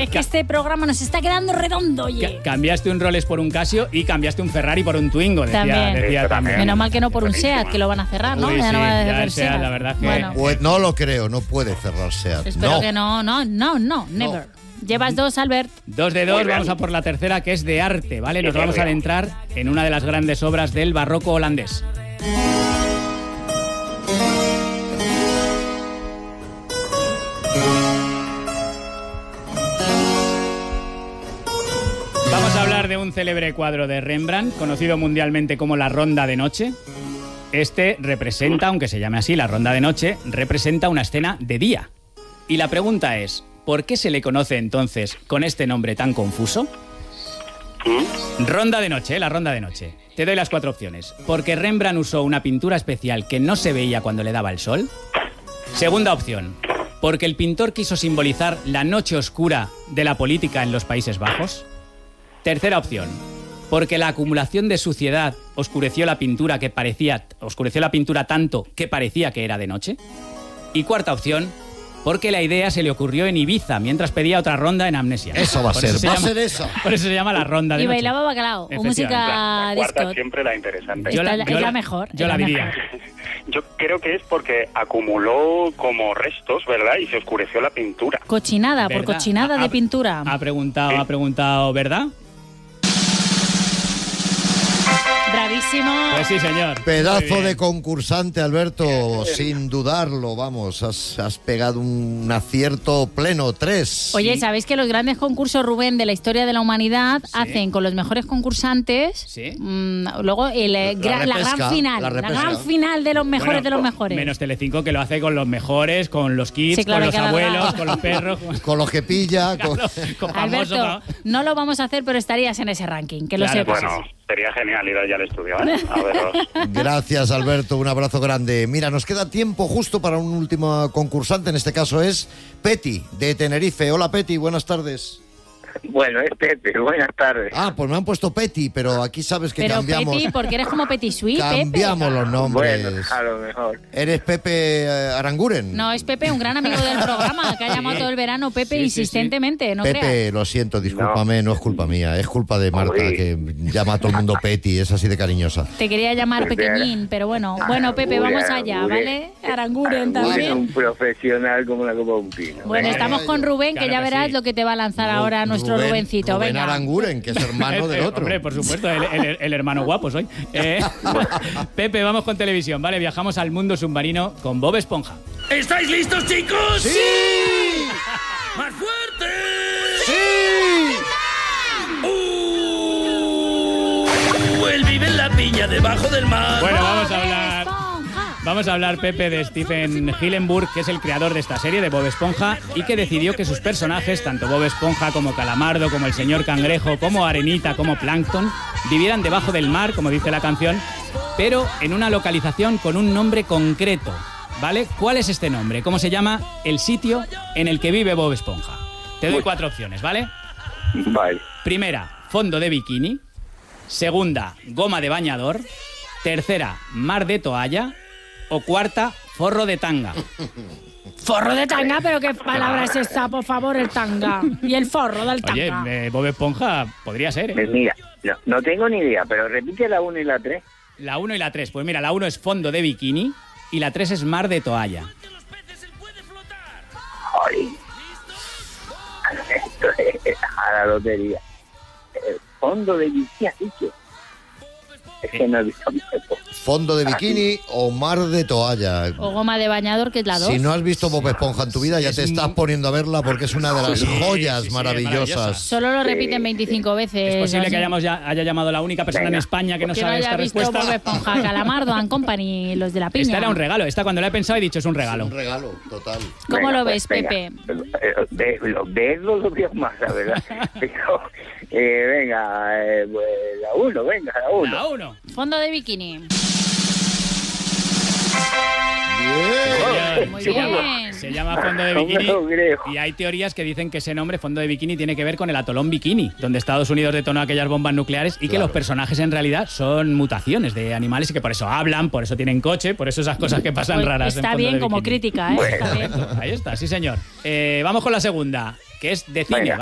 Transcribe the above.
Es que este programa nos está quedando redondo, oye. Cambiaste un Rolex por un Casio y cambiaste un Ferrari por un Twingo, decía también. Menos mal que no por un SEAT, que lo van a cerrar, ¿no? Uy, ya no va a ya haber el SEAT, la verdad que... Bueno. Pues no lo creo, no puede cerrar SEAT. Espero que no, never. Llevas 2, Albert. 2 de 2, vamos a por la tercera, que es de arte, ¿vale? Nos vamos a adentrar en una de las grandes obras del barroco holandés. Vamos a hablar de un célebre cuadro de Rembrandt, conocido mundialmente como La Ronda de Noche. Este representa, aunque se llame así, La Ronda de Noche, representa una escena de día. Y la pregunta es, ¿por qué se le conoce entonces con este nombre tan confuso? Ronda de Noche, La Ronda de Noche. Te doy las 4 opciones. Porque Rembrandt usó una pintura especial que no se veía cuando le daba el sol. Segunda opción. Porque el pintor quiso simbolizar la noche oscura de la política en los Países Bajos. Tercera opción. Porque la acumulación de suciedad oscureció la pintura tanto que parecía que era de noche. Y cuarta opción. Porque la idea se le ocurrió en Ibiza mientras pedía otra ronda en Amnesia. Eso va a ser, va a ser eso. Por eso se llama La Ronda de Y Noche. bailaba bacalao, o música La disco. cuarta siempre la interesante. Es la mejor. Yo la diría. Yo creo que es porque acumuló como restos, ¿verdad? Y se oscureció la pintura. Cochinada, por ¿Verdad? cochinada de pintura. Ha preguntado, ¿verdad? Bravísimo. Pues sí, señor. Pedazo de concursante, Alberto, sin dudarlo, vamos, has pegado un acierto pleno, 3. Oye, ¿sabéis que los grandes concursos, Rubén, de la historia de la humanidad hacen con los mejores concursantes luego la gran final de los mejores de los mejores? Menos Telecinco, que lo hace con los mejores, con los kids, Sí, claro, con los abuelos, con los perros. Con los que pilla. Con famosos. Alberto, no lo vamos a hacer, pero estarías en ese ranking, que lo Claro, sepas. Bueno, sería genial ir allá al estudio, ¿eh? A veros. Gracias, Alberto, un abrazo grande. Mira, nos queda tiempo justo para un último concursante, en este caso es Peti, de Tenerife. Hola, Peti, buenas tardes. Bueno, es Pepe, buenas tardes. Ah, pues me han puesto Peti, pero aquí sabes que Pero cambiamos. Peti, porque eres como Petit Suisse, Cambiamos Pepe. los nombres. Bueno, a lo mejor. ¿Eres Pepe Aranguren? No, es Pepe, un gran amigo del programa, que ha llamado todo el verano Pepe insistentemente, no Pepe, creas. lo siento, discúlpame, no es culpa mía, es culpa de Marta, que llama a todo el mundo Peti, es así de cariñosa. Te quería llamar pequeñín, pero bueno. Bueno, Pepe, vamos allá, ¿vale? Aranguren también. Un profesional como la copa de un pino. Bueno, estamos con Rubén, que Claro ya que verás sí. lo que te va a lanzar ahora nuestro Rubencito. Rubén Venga. Aranguren, que es hermano del otro. Hombre, por supuesto, el hermano guapo soy. Pepe, vamos con televisión, ¿vale? Viajamos al mundo submarino con Bob Esponja. ¿Estáis listos, chicos? ¡Sí! ¡Más fuerte! ¡Sí! Él vive en la piña debajo del mar. Bueno, Esponja. vamos a hablar, Pepe, de Stephen Hillenburg, que es el creador de esta serie, de Bob Esponja, y que decidió que sus personajes, tanto Bob Esponja como Calamardo, como el señor Cangrejo, como Arenita, como Plankton, vivieran debajo del mar, como dice la canción, pero en una localización con un nombre concreto, ¿vale? ¿Cuál es este nombre? ¿Cómo se llama el sitio en el que vive Bob Esponja? Te doy 4 opciones, ¿vale? Vale. Primera, fondo de bikini. Segunda, goma de bañador. Tercera, mar de toalla. O cuarta, forro de tanga. Forro de tanga, pero qué palabra es esta, por favor, el tanga. Y el forro del tanga. Oye, Bob Esponja podría ser, ¿eh? Pues mira, no tengo ni idea, pero repite la 1 y la 3. La 1 y la 3. Pues mira, la 1 es fondo de bikini y la 3 es mar de toalla. Ay. Esto es a la lotería. Fondo de bikini, ¿has dicho? Es que no he visto Fondo de bikini o mar de toalla. O goma de bañador, que es la 2. Si no has visto Bob Esponja en tu vida, ya te estás poniendo a verla porque es una de las joyas maravillosas. Solo lo repiten 25 veces. Es posible así. que haya llamado la única persona en España que no Que sabe haya esta visto respuesta. Bob Esponja, Calamardo and Company, los de la piña. Esta era un regalo. Esta cuando la he pensado he dicho es un regalo. Un regalo, total. ¿Cómo Venga, lo pues, ves, venga. Pepe? Verlo lo veo más, la verdad. Pero, venga, pues la 1, venga, la 1. La 1. Fondo de bikini. Bien. Muy Se bien. Se llama fondo de No me bikini lo creo. y hay teorías que dicen que ese nombre, fondo de bikini, tiene que ver con el atolón Bikini, donde Estados Unidos detonó aquellas bombas nucleares y que Claro. los personajes en realidad son mutaciones de animales y que por eso hablan, por eso tienen coche, por eso esas cosas que pasan Pues raras. en está Fondo bien de como Bikini. crítica, ¿eh? Está bien. Ahí está, sí señor. Vamos con la segunda, que es de cine, Venga.